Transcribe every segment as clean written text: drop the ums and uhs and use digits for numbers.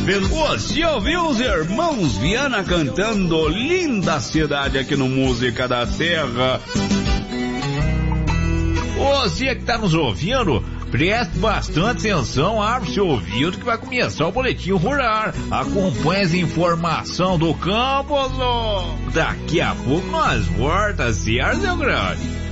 Você ouviu os irmãos Viana cantando Linda Cidade aqui no Música da Terra. Você que tá nos ouvindo, preste bastante atenção, abre seu ouvido que vai começar o Boletim Rural. Acompanhe as informações do campo. Daqui a pouco nós voltamos, certo, meu grande?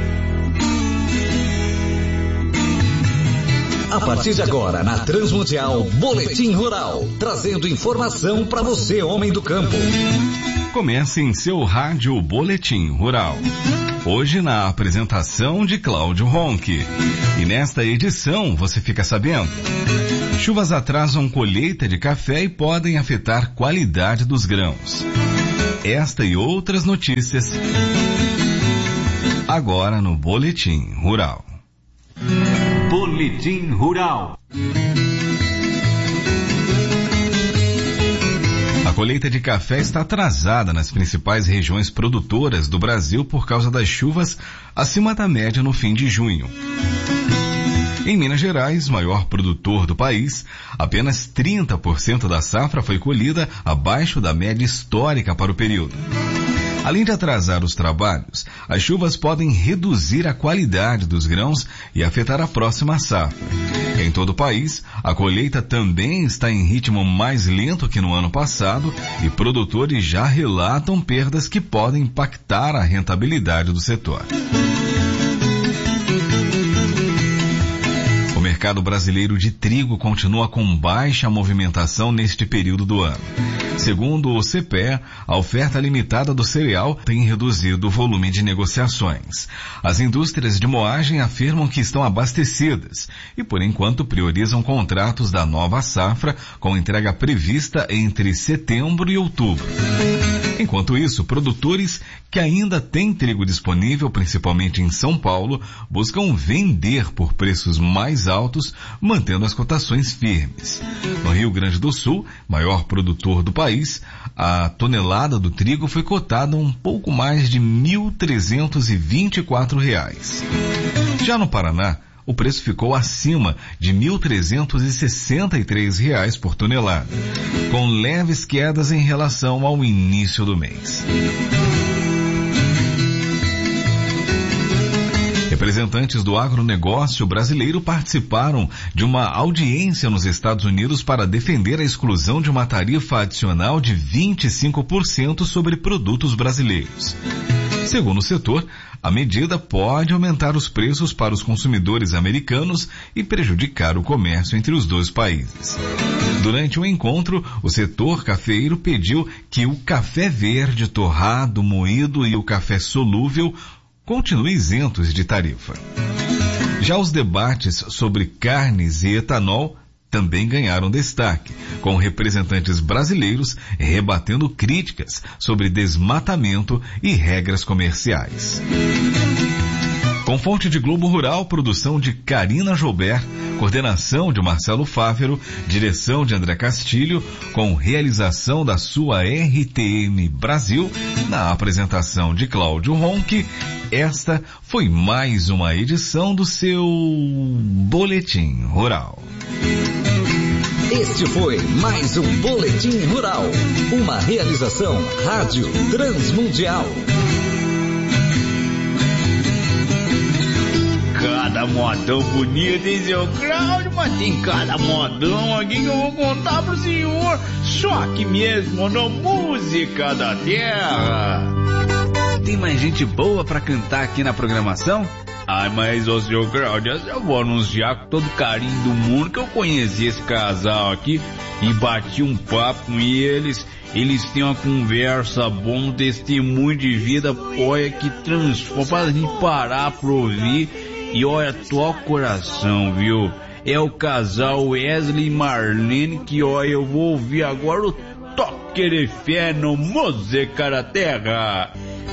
A partir de agora, na Transmundial, Boletim Rural, trazendo informação para você, homem do campo. Comece em seu rádio Boletim Rural. Hoje na apresentação de Cláudio Ronque. E nesta edição você fica sabendo: chuvas atrasam colheita de café e podem afetar qualidade dos grãos. Esta e outras notícias agora no Boletim Rural. Boletim Rural. A colheita de café está atrasada nas principais regiões produtoras do Brasil por causa das chuvas acima da média no fim de junho. Em Minas Gerais, maior produtor do país, apenas 30% da safra foi colhida abaixo da média histórica para o período. Além de atrasar os trabalhos, as chuvas podem reduzir a qualidade dos grãos e afetar a próxima safra. Em todo o país, a colheita também está em ritmo mais lento que no ano passado e produtores já relatam perdas que podem impactar a rentabilidade do setor. O mercado brasileiro de trigo continua com baixa movimentação neste período do ano. Segundo o CPE, a oferta limitada do cereal tem reduzido o volume de negociações. As indústrias de moagem afirmam que estão abastecidas e, por enquanto, priorizam contratos da nova safra com entrega prevista entre setembro e outubro. Enquanto isso, produtores que ainda têm trigo disponível, principalmente em São Paulo, buscam vender por preços mais altos, mantendo as cotações firmes. No Rio Grande do Sul, maior produtor do país, a tonelada do trigo foi cotada um pouco mais de R$ 1.324. Já no Paraná, o preço ficou acima de R$ 1.363 por tonelada, com leves quedas em relação ao início do mês. Representantes do agronegócio brasileiro participaram de uma audiência nos Estados Unidos para defender a exclusão de uma tarifa adicional de 25% sobre produtos brasileiros. Segundo o setor, a medida pode aumentar os preços para os consumidores americanos e prejudicar o comércio entre os dois países. Durante o encontro, o setor cafeeiro pediu que o café verde, torrado, moído e o café solúvel continuem isentos de tarifa. Já os debates sobre carnes e etanol também ganharam destaque, com representantes brasileiros rebatendo críticas sobre desmatamento e regras comerciais. Com fonte de Globo Rural, produção de Karina Joubert, coordenação de Marcelo Fávero, direção de André Castilho, com realização da sua RTM Brasil, na apresentação de Cláudio Ronque, esta foi mais uma edição do seu Boletim Rural. Este foi mais um Boletim Rural, uma realização Rádio Transmundial. Cada modão bonito, hein, seu Cláudio? Mas tem cada modão aqui que eu vou contar pro senhor. Só aqui mesmo, no Música da Terra. Tem mais gente boa pra cantar aqui na programação? Ai, mas, ô, seu Cláudio, eu vou anunciar com todo carinho do mundo que eu conheci esse casal aqui e bati um papo com eles. Eles têm uma conversa boa, um testemunho de vida, olha, que transforma, faz a gente parar pra ouvir. E olha, toca o coração, viu? É o casal Wesley e Marlene que, olha, eu vou ouvir agora o Toque de Fé no Música da Terra.